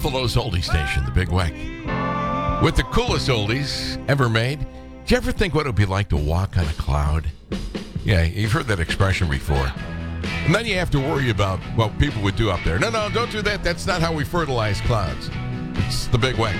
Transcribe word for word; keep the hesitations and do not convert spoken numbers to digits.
Buffalo's oldie station, the Big Weck. With the coolest oldies ever made. Did you ever think what it would be like to walk on a cloud? Yeah, you've heard that expression before. And then you have to worry about what people would do up there. No, no, don't do that. That's not how we fertilize clouds. It's the Big Weck.